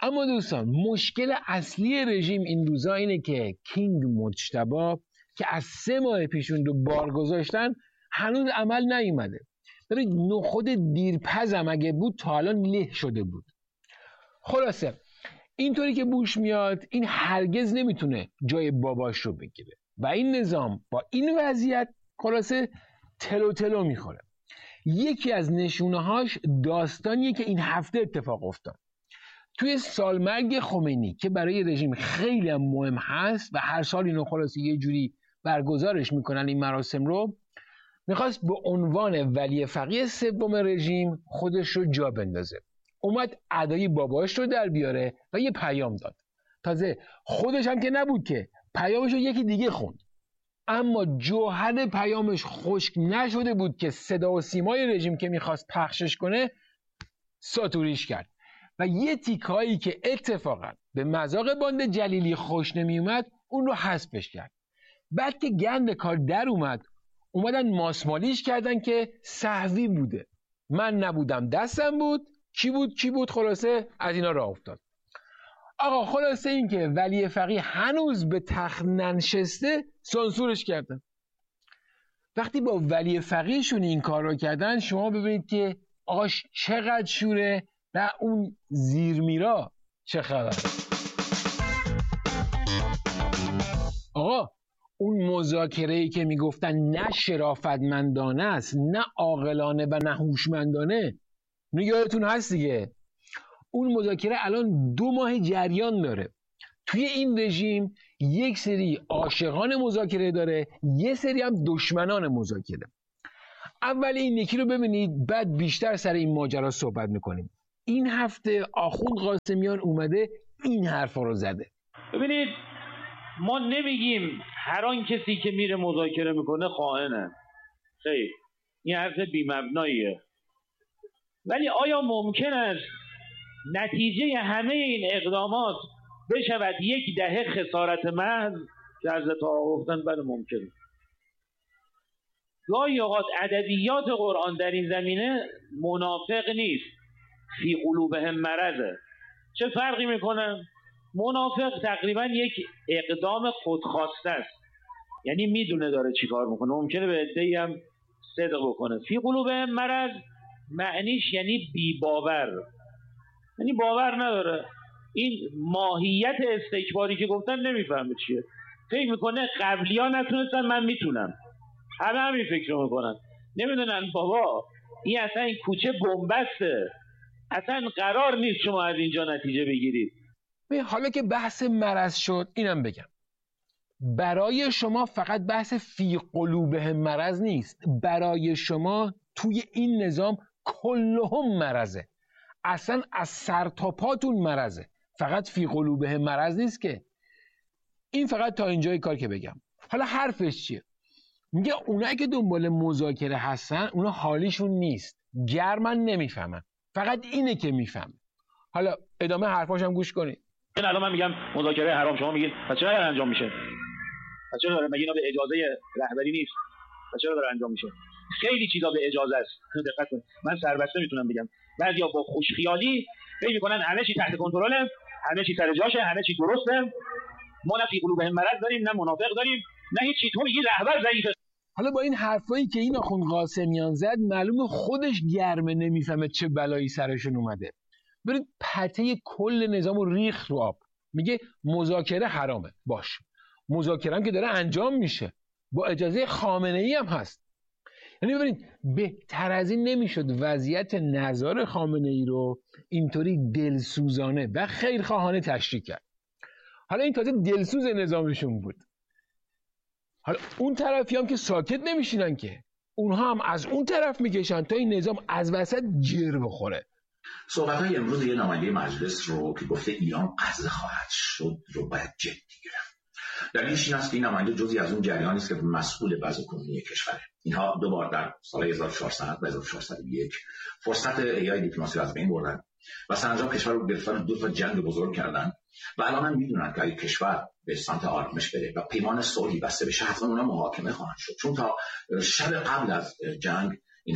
اما دوستان مشکل اصلی رژیم این روزا اینه که کینگ مجتبی که از 3 ماه پیش اون رو بار گذاشتن هنوز عمل نیومده. ببینید نخود دیرپزم اگه بود تا الان له شده بود. خلاصه اینطوری که بوش میاد این هرگز نمیتونه جای باباش رو بگیره و این نظام با این وضعیت خلاصه تلو تلو میخوره. یکی از نشونه‌هاش داستانیه که این هفته اتفاق افتاد. توی سالمرگ خمینی که برای رژیم خیلی هم مهم هست و هر سال اینو خلاصه یه جوری برگزارش میکنن این مراسم رو، میخواست به عنوان ولی فقیه 3 رژیم خودش رو جا بندازه. اومد ادای باباش رو در بیاره و یه پیام داد. تازه خودش هم که نبود که پیامش رو یکی دیگه خوند، اما جوهر پیامش خشک نشده بود که صدا و سیمای رژیم که میخواست پخشش کنه ساتوریش کرد و یه تیکایی که اتفاقا به مذاق باند جلیلی خوش نمیومد اون رو حذفش کرد. بعد که گند کار در اومدن ماسمالیش کردن که سهوی بوده، من نبودم دستم بود، کی بود خلاصه از اینا راه افتاد. آقا خلاصه این که ولی فقیه هنوز به تخت ننشسته سانسورش کردن. وقتی با ولی فقیهشون این کار رو کردن شما ببینید که آقاش چقدر شوره و اون زیرمیرا چه خبر. آقا اون مذاکره‌ای که میگفتن نه شرافتمندانه است نه عاقلانه و نه هوشمندانه، یادتون هست دیگه. اون مذاکره الان 2 ماه جریان داره. توی این رژیم یک سری عاشقان مذاکره داره، یه سری هم دشمنان مذاکره. اول این یکی رو ببینید بعد بیشتر سر این ماجرا صحبت میکنیم. این هفته آخوند قاسمیان اومده این حرفا رو زده. ببینید ما نمیگیم هر آن کسی که میره مذاکره میکنه خائنه، خیر این حرف بی‌مبناییه، ولی آیا ممکن است نتیجه همه این اقدامات بشود 10 دهه خسارت محض که حضرت آقا گفتن؟ بله ممکنه. گاهی اوقات ادبیات قرآن در این زمینه منافق نیست، فی قلوبهم مرضه. چه فرقی میکنه؟ منافق تقریبا یک اقدام خودخواسته است، یعنی میدونه داره چی کار میکنه، ممکنه به عده‌ای هم صدق بکنه. فی قلوبهم مرض معنیش یعنی بی باور، یعنی باور نداره. این ماهیت استکباری که گفتن نمیفهمه چیه، فکر میکنه قبلی ها نتونستن من میتونم، همه همین فکر میکنن، نمیدونن بابا این اصلا این کوچه بنبسته، اصلا قرار نیست شما از اینجا نتیجه بگیرید. حالا که بحث مرض شد اینم بگم، برای شما فقط بحث فی قلوبهم مرض نیست، برای شما توی این نظام کلهم مرضه، اصلا از سر تا پاتون مرضه، فقط فی قلوبهم مرض نیست که. این فقط تا اینجای کار که بگم. حالا حرفش چیه؟ میگه اونایی که دنبال مذاکره هستن اونا حالیشون نیست، گرمن، نمیفهمن، فقط اینه که میفهمه. حالا ادامه حرفاشم گوش کنید. این الان من میگم مذاکره حرام، شما میگین پس چرا انجام میشه؟ پس چرا داره؟ مگه اینا به اجازه رهبری نیست؟ پس چرا داره انجام میشه؟ خیلی چیزا به اجازه است. دقت کنید، من سربسته میتونم بگم. بعضیا با خوشخیالی فکر میکنن همه چی تحت کنترله، همه چی سر جاشه، همه چی درسته. ما نه فی قلوبهم مرض داریم، نه منافق داریم، نه هیچ چیز. تو میگی رهبر ضعیفه. حالا با این حرفایی که این آخوند قاسمیان زد معلومه خودش گرمه، نمیفهمه چه بلایی سرشون اومده. برید پته کل نظامو ریخت رو آب. میگه مذاکره حرامه، باش، مذاکره هم که داره انجام میشه با اجازه خامنه‌ای هم هست. یعنی ببینید بهتر از این نمیشد وضعیت نظار خامنه‌ای رو اینطوری دلسوزانه و خیرخواهانه تشریح کرد. حالا این تازه دلسوز نظامشون بود. حالا اون طرفی هم که ساکت نمیشینن که، اونها هم از اون طرف میکشن تا این نظام از وسط جر بخوره. صحبت‌های امروز یه نماینده مجلس رو که گفته ایران غزه خواهد شد رو باید جدی گرفت. دلیلش این است که این نماینده جزئی از اون جریانی است که مسئول وضع کنونی کشوره. اینها 2 بار در سال 1400 و 1401 فرصت احیای دیپلماسی رو از بین بردن و سرانجام کشور رو گرفتن، 2 تا جنگ بزرگ کردن و الان هم میدونن که اگه کشور به سمت آرامش بره و پیمان صلحی بسته بشه حتما اونا محاکمه خواهند شد، چون تا شب قبل از جنگ اینا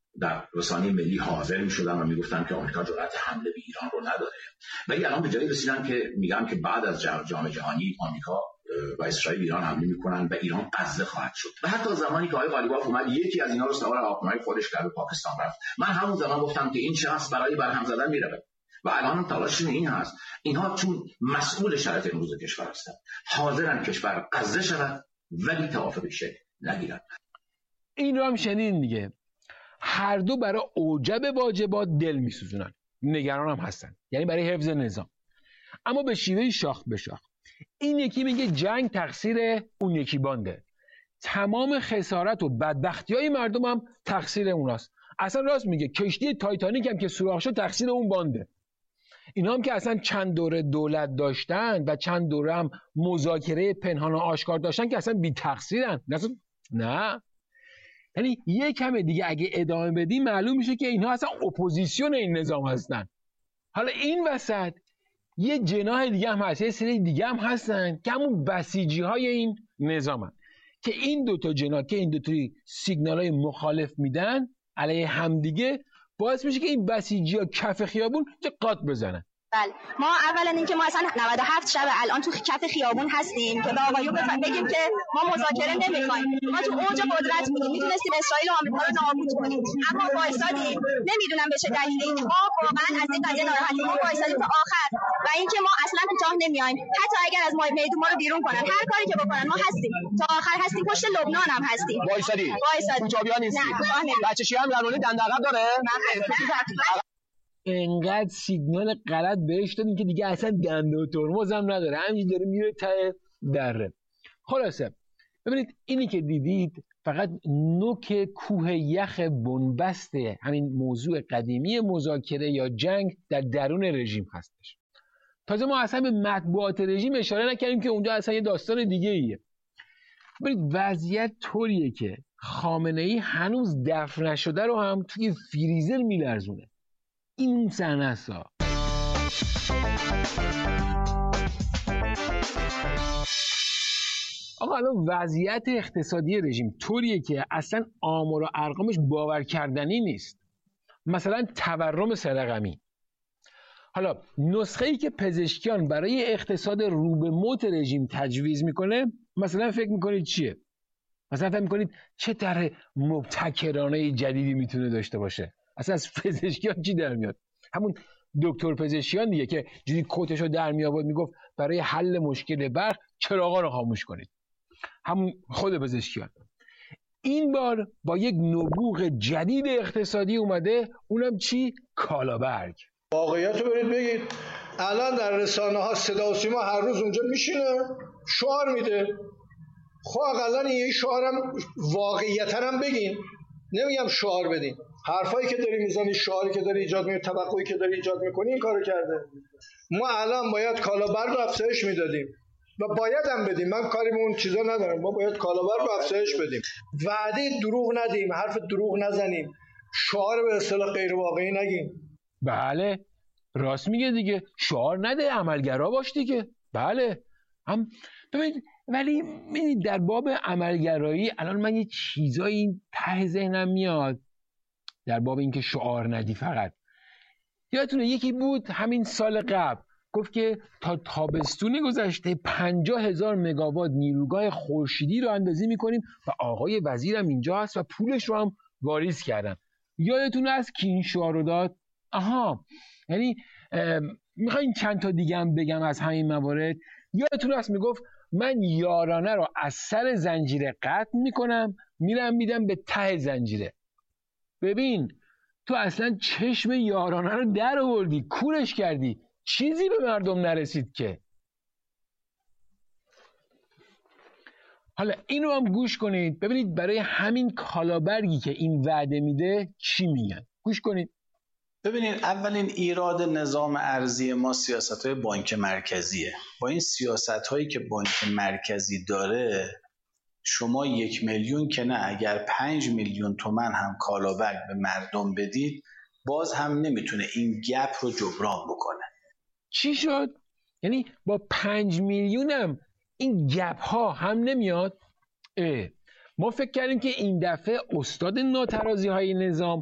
در رسانه ملی حاضر می‌شدن و میگفتن که آمریکا جرأت حمله به ایران رو نداره. ولی الان به جایی رسیدن که میگن که بعد از جام جهانی آمریکا و اسرائیل ایران حمله میکنن و ایران غزه خواهد شد. و حتی زمانی که آقای غالیباف اومد یکی از اینا رو سوار هواپیمای خودش کرد به پاکستان رفت، من همون زمان گفتم که این شخص برای برهم زدن میره و الان تلاششون این هست. اینها چون مسئول شرایط امروز کشور هستن حاضرن کشور غزه شود ولی توافق شکل نگیرن. این رو هم شنیدین دیگه. هر دو برای اوجب واجبات دل میسوزونن، نگران هم هستن، یعنی برای حفظ نظام، اما به شیوه شاخ به شاخ. این یکی میگه جنگ تقصیر اون یکی بانده، تمام خسارت و بدبختی‌های مردم هم تقصیر اوناست. اصلا راست میگه، کشتی تایتانیک هم که سوراخ شد تقصیر اون بانده. اینا هم که اصلا چند دوره دولت داشتن و چند دوره هم مذاکره پنهان و آشکار داشتن که اصلا بی تقصیرن. نه، یعنی یک کم دیگه اگه ادامه بدیم معلوم میشه که اینها اصلا اپوزیسیون این نظام هستن. حالا این وسط یه جناح دیگه هم هست، یه سری دیگه هم هستن که همون بسیجی های این نظام هست که این دوتا جناح که این دوتا سیگنال های مخالف میدن علیه همدیگه باعث میشه که این بسیجی ها کف خیابون چه قات بزنن. بله، ما اولا اینکه ما اصلا 97 شب الان تو کف خیابون هستیم که به آقایون بگیم که ما مذاکره نمی‌خوایم. ما تو اوج قدرت بودیم، میتونستیم اسرائیل و آمریکا رو نابود کنیم، اما وایسادیم. نمیدونم به چه دلیلی ما واقعا از این قضیه ناراحتیم. ما وایسادیم تا آخر و اینکه ما اصلا کوتاه نمیایم، حتی اگر از میدون ما رو بیرون کنن، هر کاری که بکنن ما هستیم تا آخر، هستیم. پشت لبنان هم هستیم. وایسادیم. کوتاهیا نیستیم. بچه‌شی هم رانولی دندقب داره. انقدر سیگنال غلط بهش دادیم که دیگه اصلا دنده و ترمز هم نداره، همینجوری داره میره ته دره. خلاصه ببینید اینی که دیدید فقط نوک کوه یخ بنبست همین موضوع قدیمی مذاکره یا جنگ در درون رژیم هستش. تازه ما اصلا به مطبوعات رژیم اشاره نکردیم که اونجا اصلا یه داستان دیگه ایه. ببینید وضعیت طوریه که خامنه‌ای هنوز دفن نشده رو هم توی فریزر میلرزونه. این صحنه است. آقا الان وضعیت اقتصادی رژیم طوریه که اصلا آمار و ارقامش باور کردنی نیست. مثلا تورم سرقمی. حالا نسخه‌ای که پزشکیان برای اقتصاد رو به موت رژیم تجویز میکنه مثلا فکر میکنید چیه؟ مثلا فکر میکنید چه طرح مبتکرانه جدیدی میتونه داشته باشه؟ اصلا از پزشکیان چی در میاد؟ همون دکتر پزشکیان دیگه که جوری کتشو در می آورد میگفت برای حل مشکل برق چراغا رو خاموش کنید. همون خود پزشکیان. این بار با یک نبوغ جدید اقتصادی اومده، اونم چی؟ کالابرگ. واقعیت رو برید بگید. الان در رسانه ها صدا و سیما هر روز اونجا میشینه شعار میده. خب اقلا این شعارم واقعیتا هم بگین، نمیگم شعار بدین. حرفایی که داری میزنی، شعاری که داری ایجاد میکنی، توقعی که داری ایجاد میکنی، این کارو کرده. ما الان باید کالابرگ رو افزایش میدادیم و باید هم بدیم. من کاری به اون چیزا ندارم. ما باید کالابرگ رو افزایش بدیم. وعده دروغ ندیم، حرف دروغ نزنیم، شعار به اصطلاح غیر واقعی نگیم. بله راست میگه دیگه، شعار نده، عملگرا باش دیگه. بله هم ببینید، ولی ببینید در باب عملگرایی الان من یه چیزایی ته ذهنم میاد در باب اینکه شعار ندی. فقط یادتونه یکی بود همین سال قبل گفت که تا تابستون گذشته 50,000 مگاوات نیروگاه خورشیدی رو اندازی میکنیم و آقای وزیرم اینجا هست و پولش رو هم واریز کردن. یادتونه از کی این شعار رو داد؟ آها، یعنی میخواین چند تا دیگه هم بگم از همین موارد. یادتونه است میگفت من یارانه رو از سر زنجیره قطع میکنم میرم میدم به ته زنجیره. ببین تو اصلا چشم یارانه رو در آوردی، کورش کردی، چیزی به مردم نرسید که. حالا این رو هم گوش کنید ببینید برای همین کالابرگی که این وعده میده چی میگن. گوش کنید. ببینید اولین ایراد نظام ارزی ما سیاست‌های بانک مرکزیه. با این سیاست‌هایی که بانک مرکزی داره شما 1 میلیون که نه، اگر 5 میلیون تومان هم کالابرگ به مردم بدید باز هم نمیتونه این گپ رو جبران بکنه. چی شد؟ یعنی با 5 میلیونم این گپ ها هم نمیاد؟ ما فکر کردیم که این دفعه استاد ناترازی های نظام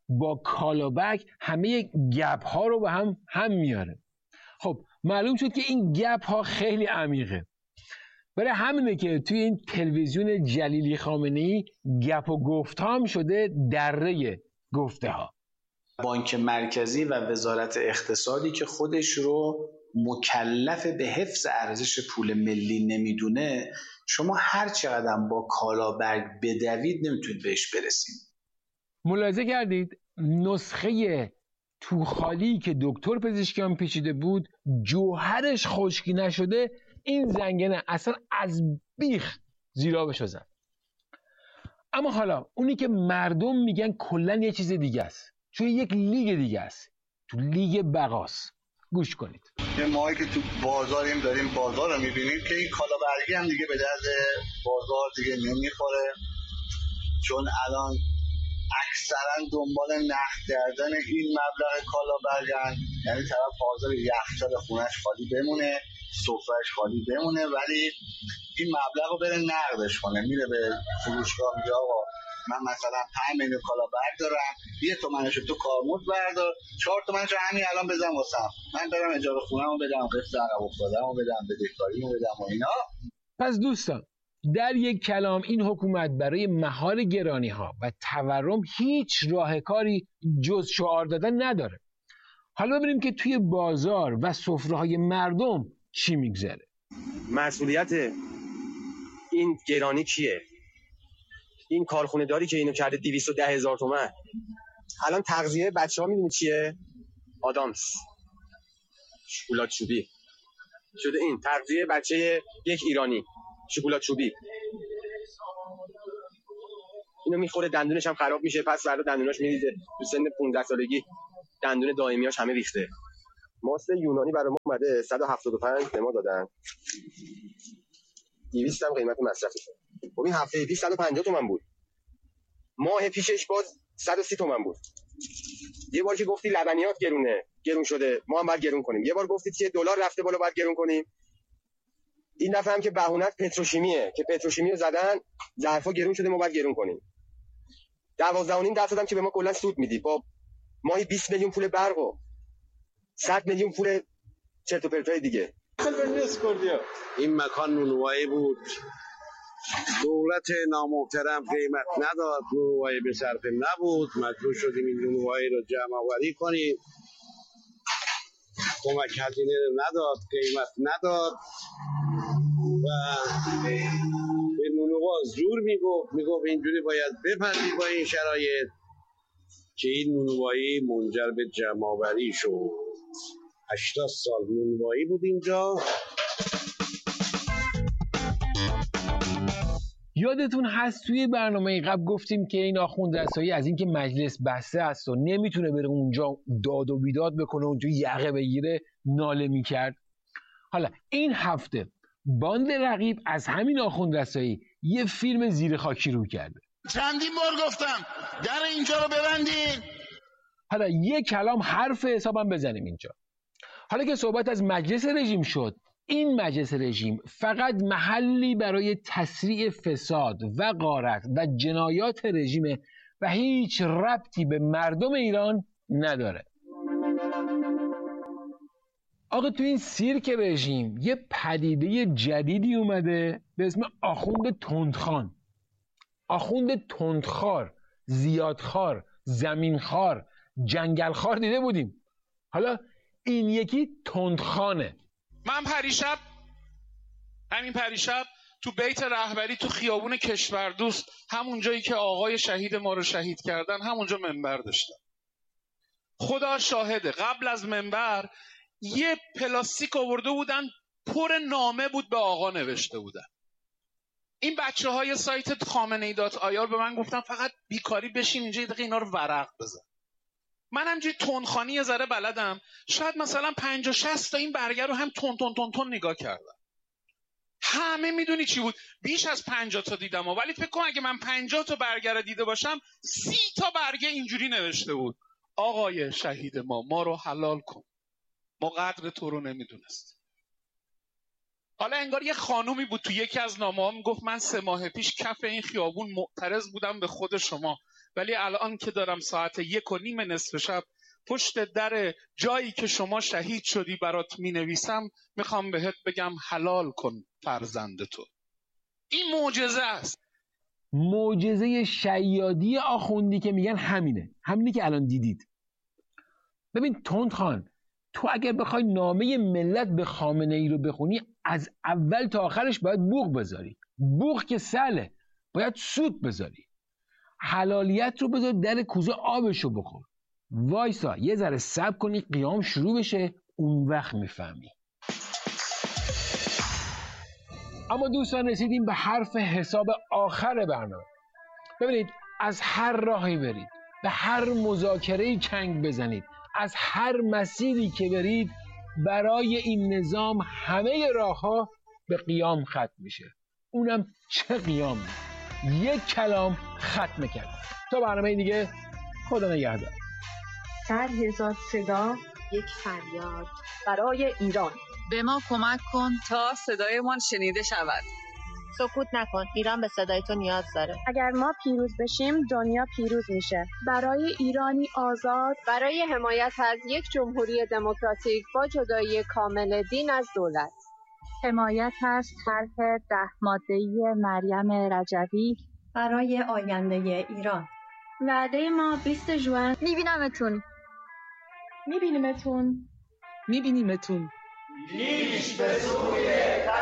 با کالابک همه گپ ها رو به هم میاره. خب معلوم شد که این گپ ها خیلی عمیقه. برای همینه که توی این تلویزیون جلیلی خامنه‌ای گپ و گفت هم شده دره گفته ها. بانک مرکزی و وزارت اقتصادی که خودش رو مکلف به حفظ ارزش پول ملی نمیدونه، شما هر چقدر با کالابرگ بدوید نمیتونید بهش برسید. ملاحظه کردید نسخه توخالی که دکتر پزشکیان پیچیده بود جوهرش خشکی نشده، این زنگنه اصلا از بیخ زیرابشو زد. اما حالا اونی که مردم میگن کلن یه چیز دیگه است، توی یک لیگ دیگه است، تو لیگ بقاست. گوش کنید. ماهی که تو بازاریم داریم بازار رو میبینیم که این کالابرگی هم دیگه به درد بازار دیگه نمیخوره، چون الان اکثرا دنبال نقد کردن این مبلغ کالابرگن، یعنی طرف حاضر یخچال خونش خالی بمونه، سفرهش خالی بمونه، ولی این مبلغ رو بره نقدش کنه. میره به فروشگاه میگه آقا من مثلا 5 میلیون کالابرگ دارم، 1 تومنشو تو کارمزد بردار، 4 تومنشو همین الان بزن واسم، من برم اجاره خونه‌مو بدم، قسط عقب افتاده‌مو بدم، بدهکاریمو بدم و اینا. پس دوستان در یک کلام این حکومت برای مهار گرانی ها و تورم هیچ راهکاری جز شعار دادن نداره. حالا ببینیم که توی بازار و سفره‌های مردم چی میگذره. مسئولیت این گرانی کیه؟ این کارخونه داری که اینو کرده 210,000 تومان. الان تغذیه بچه‌ها میدونی چیه؟ آدامس، شکلات چوبی شده. این تغذیه بچه یک ایرانی شکلات چوبی. اینو میخوره دندونش هم خراب میشه، پس فردا دندوناش میریزه. تو سن 15 سالگی دندون دائمیاش همه ریخته. ماست یونانی برای ما اومده 175 به ما دادن، 200 هم قیمت مصرفشه. خب این هفته پیش 150 تومن بود، ماه پیشش باز 130 تومن بود. یه بار که گفتی لبنیات گرون شده، ما هم باید گرون کنیم. یه بار گفتی که دلار رفته بالا باید گرون کنیم. این دفعه هم که بهونت پتروشیمیه که پتروشیمی رو زدن، ظرفا گرون شده، ما باید گرون کنیم. 12.5% هم که به ما کلا سود میدی، با ماهی 20 میلیون پول برق و 100 میلیون پول چرت و پرتای دیگه. این مکان نونوایی بود، دولت نامحترم قیمت نداد، نونوایی به صرفه نبود، مجبور شدیم این نونوایی رو جمع آوری کنیم. کمک هزینه رو نداد، قیمت نداد و به نونوا زور میگفت اینجوری باید بپذیری با این شرایط که این نونوایی منجر به جمع آوری شد. 80 سال نونوایی بود اینجا. یادتون هست توی برنامه قبل گفتیم که این آخوند رسایی از اینکه مجلس بسته است و نمیتونه بره اونجا داد و بیداد بکنه، اونجا یقه بگیره، ناله میکرد. حالا این هفته باند رقیب از همین آخوند رسایی یه فیلم زیر خاکی رو کرده. چندین بار گفتم در اینجا رو ببندین. حالا یه کلام حرف حسابم بزنیم اینجا. حالا که صحبت از مجلس رژیم شد، این مجلس رژیم فقط محلی برای تسریع فساد و غارت و جنایات رژیمه و هیچ ربطی به مردم ایران نداره. آقا تو این سیرک رژیم یه پدیده جدیدی اومده به اسم آخوند تندخان. آخوند تندخوار، زیادخوار، زمینخوار، جنگلخوار دیده بودیم. حالا این یکی تندخانه. من همین پریشب تو بیت رهبری تو خیابون کشوردوست، همون جایی که آقای شهید ما رو شهید کردن، همونجا منبر داشتم. خدا شاهده قبل از منبر یه پلاستیک آورده بودن پر نامه بود به آقا نوشته بودن. این بچه‌های سایت خامنه‌ای.ir به من گفتن فقط بیکاری بشین اینجا یه دقیقه اینا رو ورق بزن. من همجوری تندخوانی یه ذره بلدم، شاید مثلا 50-60 تا این برگه رو هم تون نگاه کردم. همه میدونی چی بود؟ بیش از 50 تا دیدم، ولی فکر کنم اگه من 50 تا برگه رو دیده باشم 30 تا برگه اینجوری نوشته بود: آقای شهید ما رو حلال کن، ما قدر تو رو نمیدونست. حالا انگار یه خانومی بود تو یکی از نامه‌ها میگفت من 3 ماه پیش کف این خیابون معترض بودم به خود شما، ولی الان که دارم ساعت 1:30 نصف شب پشت در جایی که شما شهید شدی برات می نویسم، میخوام بهت بگم حلال کن فرزند تو. این معجزه است. معجزه شیادی آخوندی که میگن همینی که الان دیدید. ببین تندخان، تو اگر بخوای نامه ملت به خامنه ای رو بخونی، از اول تا آخرش باید بوق بذاری. بوق که سله، باید سود بذاری. حلالیت رو بذار در کوزه آبشو بخور. وایسا یه ذره صبر کنی قیام شروع بشه، اون وقت میفهمی. اما دوستان رسیدیم به حرف حساب آخر برنامه. ببینید، از هر راهی برید، به هر مذاکره‌ای چنگ بزنید، از هر مسیری که برید، برای این نظام همه راه‌ها به قیام ختم میشه. اونم چه قیامی؟ یک کلام ختم کرد. تا برنامه دیگه، خدا نگهدار. 100,000 صدا، یک فریاد برای ایران. به ما کمک کن تا صدایمان شنیده شود. سکوت نکن، ایران به صدای تو نیاز داره. اگر ما پیروز بشیم دنیا پیروز میشه. برای ایرانی آزاد، برای حمایت از یک جمهوری دموکراتیک با جدایی کامل دین از دولت. حمایت از طرح 10 ماده‌ای مریم رجوی برای آینده ایران. وعده ما 20 ژوئن. میبینیمتون. میبینیمتون. پیش به سوی